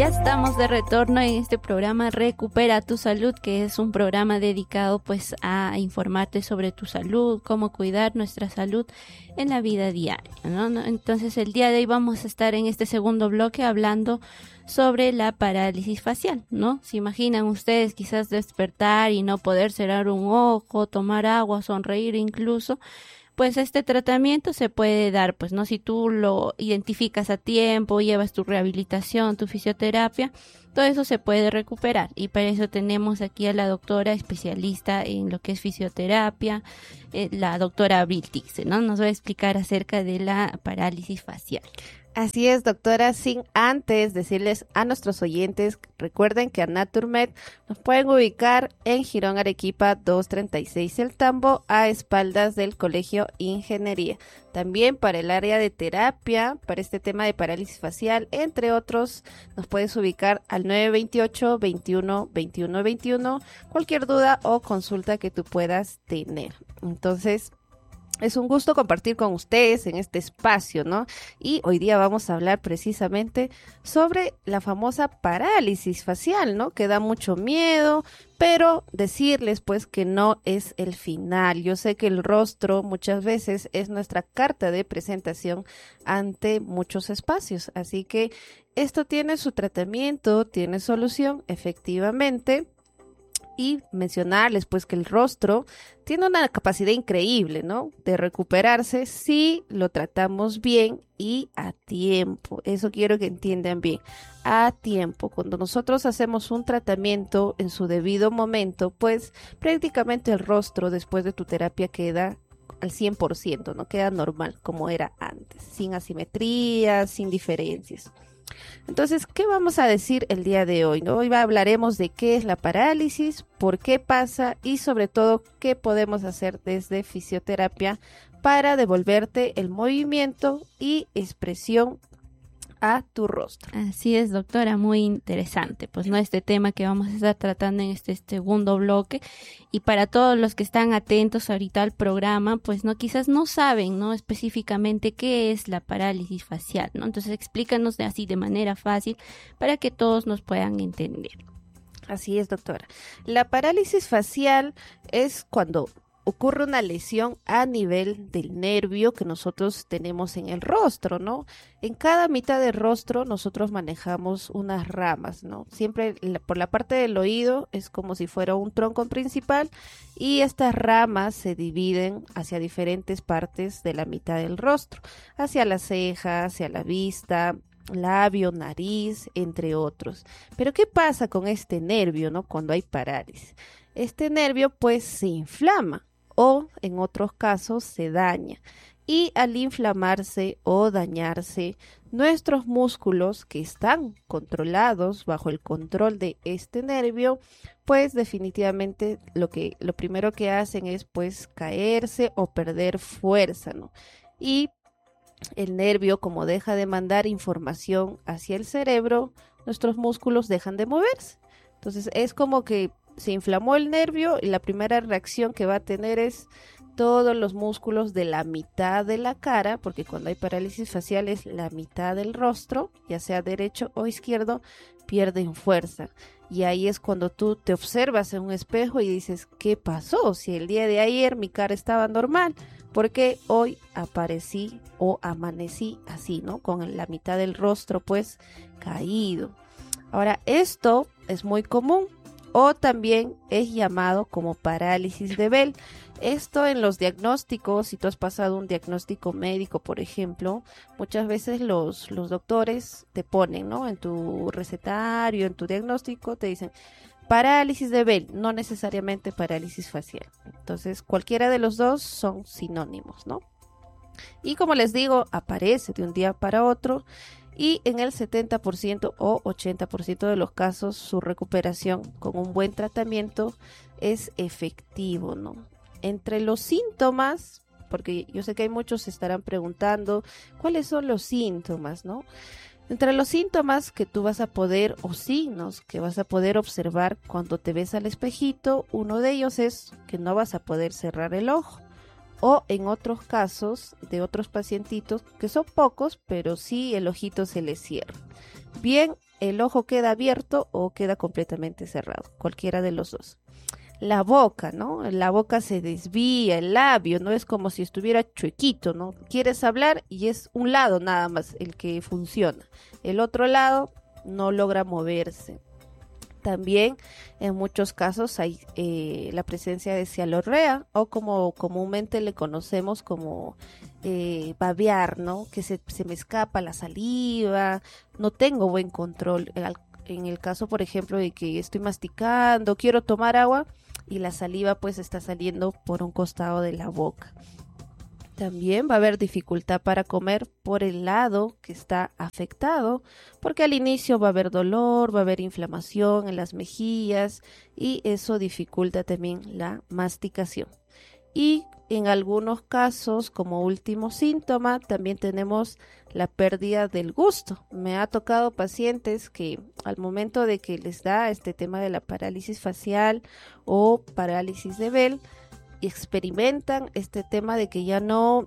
Ya estamos de retorno en este programa Recupera tu Salud, que es un programa dedicado pues a informarte sobre tu salud, cómo cuidar nuestra salud en la vida diaria, ¿no? Entonces el día de hoy vamos a estar en este segundo bloque hablando sobre la parálisis facial, ¿no? ¿Se imaginan ustedes quizás despertar y no poder cerrar un ojo, tomar agua, sonreír incluso? Pues este tratamiento se puede dar, pues, ¿no? Si tú lo identificas a tiempo, llevas tu rehabilitación, tu fisioterapia, todo eso se puede recuperar. Y para eso tenemos aquí a la doctora especialista en lo que es fisioterapia, la doctora Abril Tixe, ¿no? Nos va a explicar acerca de la parálisis facial. Así es, doctora, sin antes decirles a nuestros oyentes, recuerden que a Naturmed nos pueden ubicar en Girón Arequipa 236 El Tambo, a espaldas del Colegio Ingeniería. También para el área de terapia, para este tema de parálisis facial, entre otros, nos puedes ubicar al 928 21 21 21, cualquier duda o consulta que tú puedas tener. Entonces, es un gusto compartir con ustedes en este espacio, ¿no? Y hoy día vamos a hablar precisamente sobre la famosa parálisis facial, ¿no? Que da mucho miedo, pero decirles pues que no es el final. Yo sé que el rostro muchas veces es nuestra carta de presentación ante muchos espacios, así que esto tiene su tratamiento, tiene solución, efectivamente. Y mencionarles pues que el rostro tiene una capacidad increíble, ¿no? De recuperarse si lo tratamos bien y a tiempo. Eso quiero que entiendan bien. A tiempo. Cuando nosotros hacemos un tratamiento en su debido momento, pues prácticamente el rostro después de tu terapia queda al 100%, ¿no? Queda normal como era antes, sin asimetrías, sin diferencias. Entonces, ¿qué vamos a decir el día de hoy, ¿no? Hoy hablaremos de qué es la parálisis, por qué pasa y sobre todo qué podemos hacer desde fisioterapia para devolverte el movimiento y expresión a tu rostro. Así es, doctora, muy interesante, pues no este tema que vamos a estar tratando en este segundo bloque. Y para todos los que están atentos ahorita al programa, pues no, quizás no saben, ¿no? Específicamente qué es la parálisis facial, ¿no? Entonces explícanos así de manera fácil para que todos nos puedan entender. Así es, doctora. La parálisis facial es cuando ocurre una lesión a nivel del nervio que nosotros tenemos en el rostro, ¿no? En cada mitad del rostro nosotros manejamos unas ramas, ¿no? Siempre por la parte del oído es como si fuera un tronco principal y estas ramas se dividen hacia diferentes partes de la mitad del rostro, hacia la ceja, hacia la vista, labio, nariz, entre otros. Pero ¿qué pasa con este nervio, ¿no? Cuando hay parálisis. Este nervio pues se inflama o en otros casos se daña. Y al inflamarse o dañarse, nuestros músculos que están controlados bajo el control de este nervio, pues definitivamente lo primero que hacen es pues caerse o perder fuerza, ¿no? Y el nervio, como deja de mandar información hacia el cerebro, nuestros músculos dejan de moverse. Entonces es como que se inflamó el nervio y la primera reacción que va a tener es todos los músculos de la mitad de la cara, porque cuando hay parálisis facial es la mitad del rostro, ya sea derecho o izquierdo, pierden fuerza. Y ahí es cuando tú te observas en un espejo y dices, ¿qué pasó? Si el día de ayer mi cara estaba normal, ¿por qué hoy aparecí o amanecí así, ¿no? Con la mitad del rostro pues caído. Ahora, esto es muy común o también es llamado como parálisis de Bell. Esto en los diagnósticos, si tú has pasado un diagnóstico médico, por ejemplo, muchas veces los doctores te ponen, ¿no? En tu recetario, en tu diagnóstico, te dicen parálisis de Bell, no necesariamente parálisis facial. Entonces, cualquiera de los dos son sinónimos, ¿no? Y como les digo, aparece de un día para otro y en el 70% o 80% de los casos su recuperación con un buen tratamiento es efectivo, ¿no? Entre los síntomas, porque yo sé que hay muchos se estarán preguntando cuáles son los síntomas, ¿no? Entre los síntomas que tú vas a poder, o signos que vas a poder observar cuando te ves al espejito, uno de ellos es que no vas a poder cerrar el ojo. O en otros casos de otros pacientitos, que son pocos, pero sí el ojito se les cierra. Bien, el ojo queda abierto o queda completamente cerrado, cualquiera de los dos. La boca, ¿no? La boca se desvía, el labio, ¿no? Es como si estuviera chuequito, ¿no? Quieres hablar y es un lado nada más el que funciona. El otro lado no logra moverse. También en muchos casos hay la presencia de cialorrea o como comúnmente le conocemos como babear, ¿no? Que se me escapa la saliva, no tengo buen control. En el caso, por ejemplo, de que estoy masticando, quiero tomar agua y la saliva pues está saliendo por un costado de la boca. También va a haber dificultad para comer por el lado que está afectado, porque al inicio va a haber dolor, va a haber inflamación en las mejillas y eso dificulta también la masticación. Y en algunos casos, como último síntoma, también tenemos la pérdida del gusto. Me ha tocado pacientes que al momento de que les da este tema de la parálisis facial o parálisis de Bell, experimentan este tema de que ya no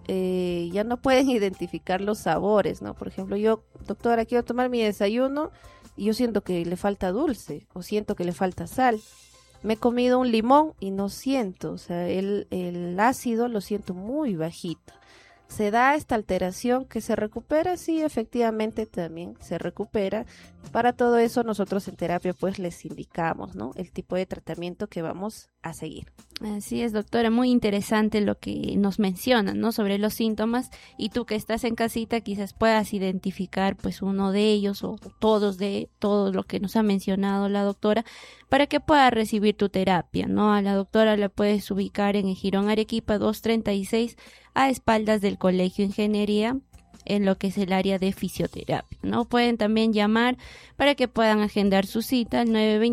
pueden identificar los sabores, ¿no? Por ejemplo, yo, doctora, quiero tomar mi desayuno y yo siento que le falta dulce o siento que le falta sal. Me he comido un limón y no siento, o sea, el ácido lo siento muy bajito. Se da esta alteración que se recupera, sí, efectivamente también se recupera. Para todo eso nosotros en terapia pues les indicamos, ¿no? El tipo de tratamiento que vamos a seguir. Así es, doctora, muy interesante lo que nos mencionan, ¿no? Sobre los síntomas, y tú que estás en casita quizás puedas identificar pues uno de ellos o todos de todo lo que nos ha mencionado la doctora para que pueda recibir tu terapia, ¿no? A la doctora la puedes ubicar en el Jirón Arequipa 236 a espaldas del Colegio Ingeniería, en lo que es el área de fisioterapia, ¿no? Pueden también llamar para que puedan agendar su cita al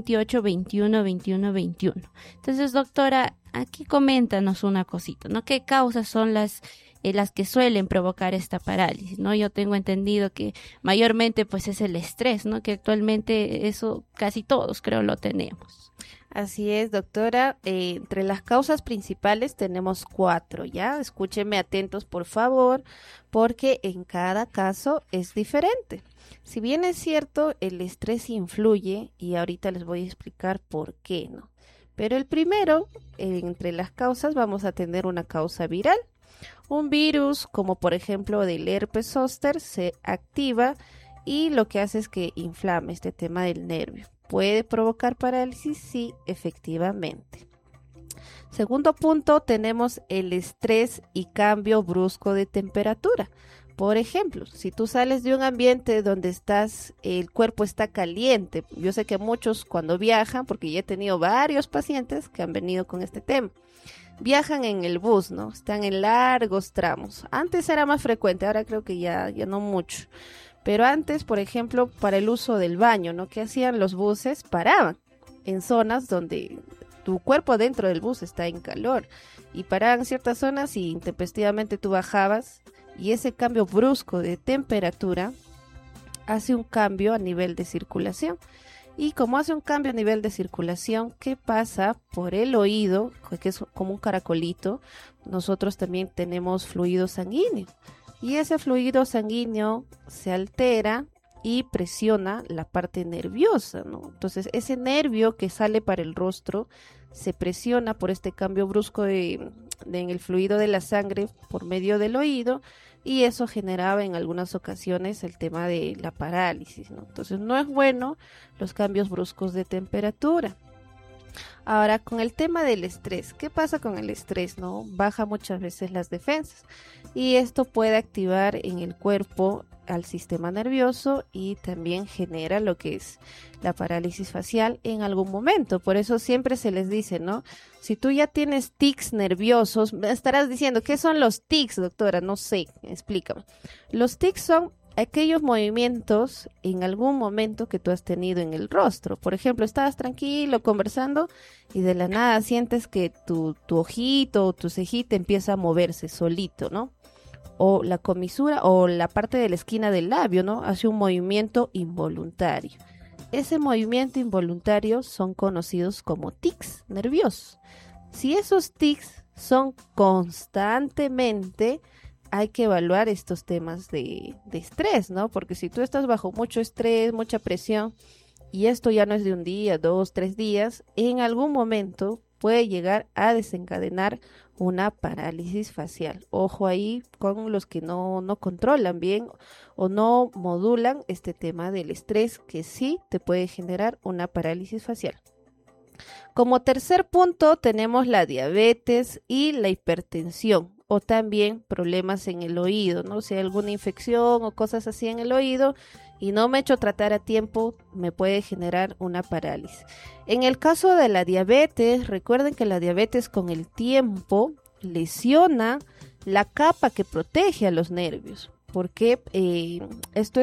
928-21-21-21. Entonces, doctora, aquí coméntanos una cosita, ¿no? ¿Qué causas son las que suelen provocar esta parálisis, ¿no? Yo tengo entendido que mayormente pues es el estrés, ¿no? Que actualmente eso casi todos creo lo tenemos. Así es, doctora. Entre las causas principales tenemos 4, ¿ya? Escúchenme atentos, por favor, porque en cada caso es diferente. Si bien es cierto, el estrés influye y ahorita les voy a explicar por qué, ¿no? Pero el primero, entre las causas, vamos a tener una causa viral. Un virus, como por ejemplo del herpes zóster, se activa y lo que hace es que inflame este tema del nervio. ¿Puede provocar parálisis? Sí, efectivamente. Segundo punto, tenemos el estrés y cambio brusco de temperatura. Por ejemplo, si tú sales de un ambiente donde el cuerpo está caliente, yo sé que muchos cuando viajan, porque ya he tenido varios pacientes que han venido con este tema, viajan en el bus, ¿no? Están en largos tramos. Antes era más frecuente, ahora creo que ya no mucho. Pero antes, por ejemplo, para el uso del baño, ¿no? ¿Qué hacían los buses? Paraban en zonas donde tu cuerpo dentro del bus está en calor y paraban ciertas zonas y intempestivamente tú bajabas y ese cambio brusco de temperatura hace un cambio a nivel de circulación. Y como hace un cambio a nivel de circulación, ¿qué pasa? Por el oído, que es como un caracolito, nosotros también tenemos fluido sanguíneo. Y ese fluido sanguíneo se altera y presiona la parte nerviosa, ¿no? Entonces, ese nervio que sale para el rostro se presiona por este cambio brusco en el fluido de la sangre por medio del oído y eso generaba en algunas ocasiones el tema de la parálisis, ¿no? Entonces, no es bueno los cambios bruscos de temperatura. Ahora, con el tema del estrés, ¿qué pasa con el estrés, no? Baja muchas veces las defensas y esto puede activar en el cuerpo al sistema nervioso y también genera lo que es la parálisis facial en algún momento. Por eso siempre se les dice, ¿no? Si tú ya tienes tics nerviosos, me estarás diciendo, ¿qué son los tics, doctora? No sé, explícame. Los tics son aquellos movimientos en algún momento que tú has tenido en el rostro. Por ejemplo, estabas tranquilo conversando y de la nada sientes que tu ojito o tu cejita empieza a moverse solito, ¿no? O la comisura o la parte de la esquina del labio, ¿no? Hace un movimiento involuntario. Ese movimiento involuntario son conocidos como tics nerviosos. Si esos tics son constantemente, hay que evaluar estos temas de estrés, ¿no? Porque si tú estás bajo mucho estrés, mucha presión, y esto ya no es de un día, 2, 3 días, en algún momento puede llegar a desencadenar una parálisis facial. Ojo ahí con los que no controlan bien o no modulan este tema del estrés, que sí te puede generar una parálisis facial. Como tercer punto tenemos la diabetes y la hipertensión, o también problemas en el oído, ¿no? Si hay alguna infección o cosas así en el oído y no me he hecho tratar a tiempo, me puede generar una parálisis. En el caso de la diabetes, recuerden que la diabetes con el tiempo lesiona la capa que protege a los nervios, porque esto